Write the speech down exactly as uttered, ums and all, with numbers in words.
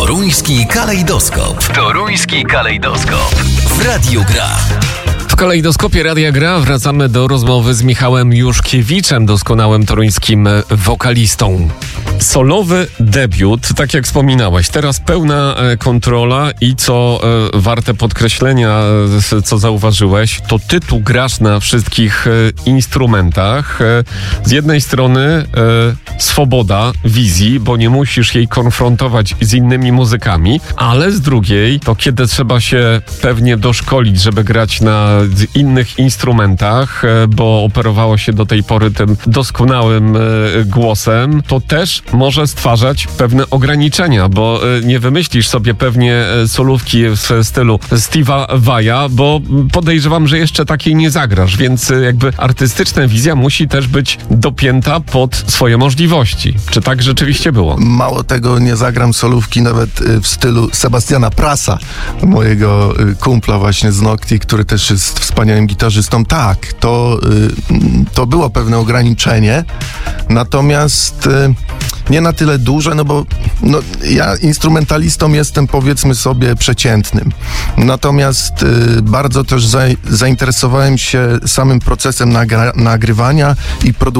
Toruński kalejdoskop. Toruński kalejdoskop. W Radiu Gra. W kalejdoskopie Radia Gra wracamy do rozmowy z Michałem Juszkiewiczem, doskonałym toruńskim wokalistą. Solowy debiut, tak jak wspominałeś, teraz pełna kontrola i co e, warte podkreślenia, e, co zauważyłeś, to ty tu grasz na wszystkich e, instrumentach. E, z jednej strony e, swoboda wizji, bo nie musisz jej konfrontować z innymi muzykami, ale z drugiej, to kiedy trzeba się pewnie doszkolić, żeby grać na innych instrumentach, e, bo operowało się do tej pory tym doskonałym e, głosem, to też może stwarzać pewne ograniczenia, bo nie wymyślisz sobie pewnie solówki w stylu Steve'a Vai'a, bo podejrzewam, że jeszcze takiej nie zagrasz, więc jakby artystyczna wizja musi też być dopięta pod swoje możliwości. Czy tak rzeczywiście było? Mało tego, nie zagram solówki nawet w stylu Sebastiana Prasa, mojego kumpla właśnie z Nocti, który też jest wspaniałym gitarzystą. Tak, to, to było pewne ograniczenie, natomiast nie na tyle duże, no bo no, ja instrumentalistą jestem, powiedzmy sobie, przeciętnym. Natomiast y, bardzo też za, zainteresowałem się samym procesem nagra- nagrywania i produkcji